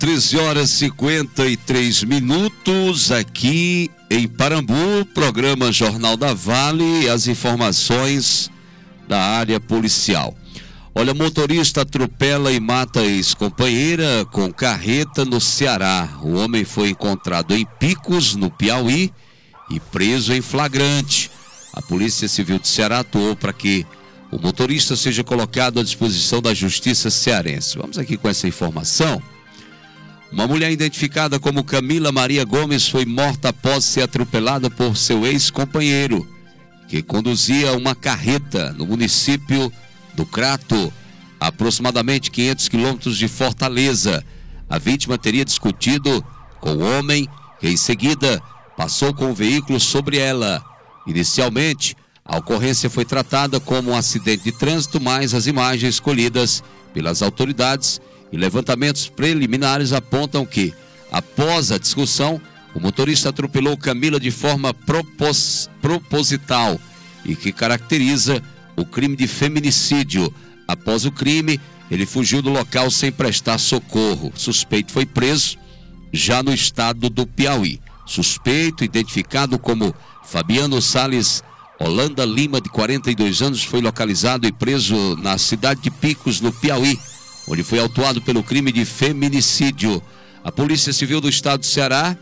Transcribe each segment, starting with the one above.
13h53 aqui em Parambu, programa Jornal da Vale, as informações da área policial. Olha, motorista atropela e mata ex-companheira com carreta no Ceará. O homem foi encontrado em Picos, no Piauí, e preso em flagrante. A Polícia Civil do Ceará atuou para que o motorista seja colocado à disposição da Justiça cearense. Vamos aqui com essa informação. Uma mulher identificada como Camila Maria Gomes foi morta após ser atropelada por seu ex-companheiro, que conduzia uma carreta no município do Crato, a aproximadamente 500 quilômetros de Fortaleza. A vítima teria discutido com o homem, que em seguida passou com o veículo sobre ela. Inicialmente, a ocorrência foi tratada como um acidente de trânsito, mas as imagens escolhidas pelas autoridades e levantamentos preliminares apontam que, após a discussão, o motorista atropelou Camila de forma proposital e que caracteriza o crime de feminicídio. Após o crime, ele fugiu do local sem prestar socorro. O suspeito foi preso já no estado do Piauí. Suspeito, identificado como Fabiano Salles Holanda Lima, de 42 anos, foi localizado e preso na cidade de Picos, no Piauí, onde foi autuado pelo crime de feminicídio. A Polícia Civil do Estado do Ceará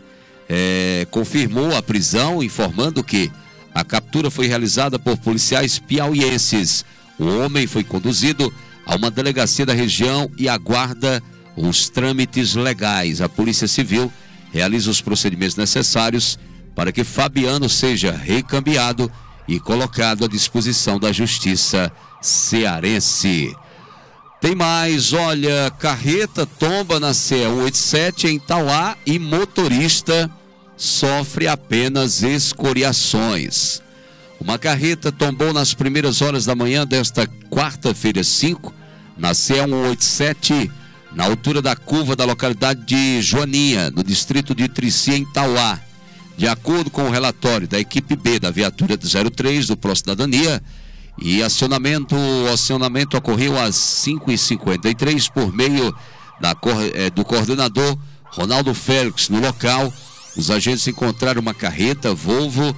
confirmou a prisão, informando que a captura foi realizada por policiais piauienses. O homem foi conduzido a uma delegacia da região e aguarda os trâmites legais. A Polícia Civil realiza os procedimentos necessários para que Fabiano seja recambiado e colocado à disposição da Justiça cearense. Tem mais, olha, carreta tomba na CE 187 em Tauá e motorista sofre apenas escoriações. Uma carreta tombou nas primeiras horas da manhã desta quarta-feira 5, na CE 187, na altura da curva da localidade de Joaninha, no distrito de Trici, em Tauá. De acordo com o relatório da equipe B da viatura 03 do Procidadania, o acionamento ocorreu às 5h53 por meio do coordenador Ronaldo Félix. No local, os agentes encontraram uma carreta Volvo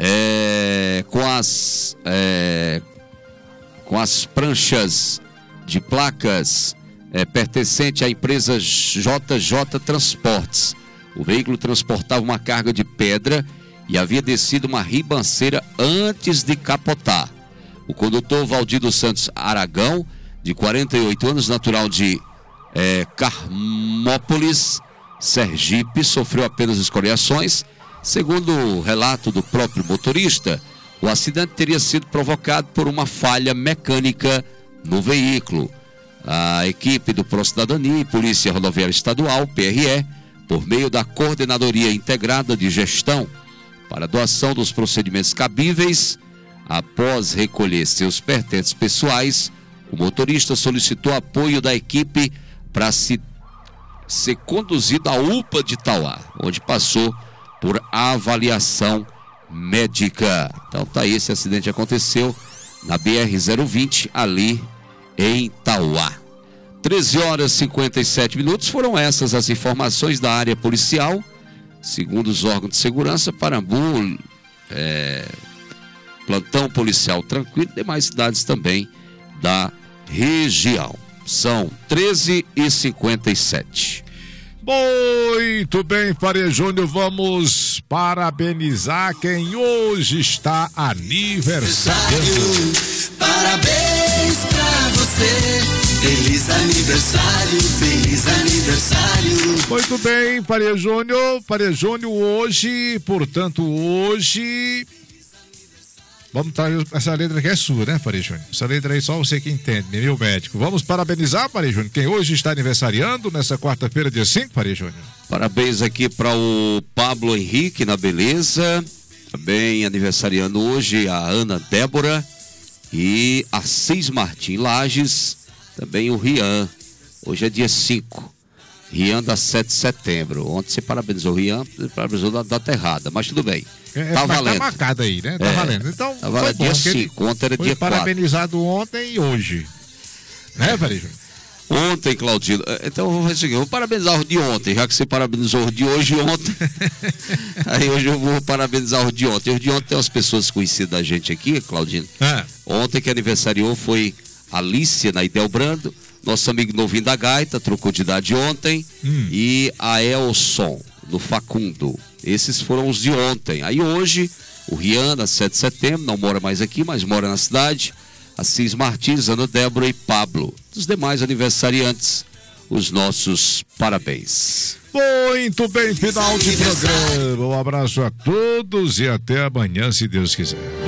com as pranchas de placas pertencente à empresa JJ Transportes. O veículo transportava uma carga de pedra e havia descido uma ribanceira antes de capotar. O condutor Valdir Santos Aragão, de 48 anos, natural de Carmópolis, Sergipe, sofreu apenas escoriações. Segundo o relato do próprio motorista, o acidente teria sido provocado por uma falha mecânica no veículo. A equipe do Procidadania e Polícia Rodoviária Estadual, PRE, por meio da Coordenadoria Integrada de Gestão para doação dos procedimentos cabíveis, após recolher seus pertences pessoais, o motorista solicitou apoio da equipe para ser conduzido à UPA de Tauá, onde passou por avaliação médica. Então tá aí, esse acidente aconteceu na BR-020, ali em Tauá. 13h57, foram essas as informações da área policial. Segundo os órgãos de segurança, Parambu, plantão policial tranquilo, demais cidades também da região. São 13h57. Muito bem, Faria Júnior, vamos parabenizar quem hoje está aniversariando. Parabéns pra você, feliz aniversário, feliz aniversário. Muito bem, Faria Júnior, hoje, portanto, hoje... Vamos trazer essa letra aqui, é sua, né, Faria Júnior? Essa letra aí só você que entende, meu médico. Vamos parabenizar, Faria Júnior, quem hoje está aniversariando nessa quarta-feira, dia 5, Faria Júnior. Parabéns aqui para o Pablo Henrique, na Beleza. Também aniversariando hoje a Ana Débora e Assis Martim Lages. Também o Rian. Hoje é dia 5. Rian da 7 de setembro. Ontem você parabenizou o Rian, parabenizou da data errada, mas tudo bem. Tá valendo. Tá marcado aí, né? Tá valendo. Então, tá valendo dia 5, ontem era dia 4. Foi parabenizado ontem e hoje. Né, Faria Júnior? Ontem, Claudino, então eu vou fazer o seguinte, eu vou parabenizar o de ontem, já que você parabenizou o de hoje e ontem. Aí hoje eu vou parabenizar o de ontem. O de ontem tem umas pessoas conhecidas da gente aqui, Claudino. Ontem que aniversariou foi Alice na Idelbrando, nosso amigo novinho da Gaita, trocou de idade ontem, e a Elson no Facundo. Esses foram os de ontem. Aí hoje, o Rian, na 7 de setembro, não mora mais aqui, mas mora na cidade. Assis Martins, Ana Débora e Pablo. Dos demais aniversariantes, os nossos parabéns. Muito bem, final de programa. Um abraço a todos e até amanhã, se Deus quiser.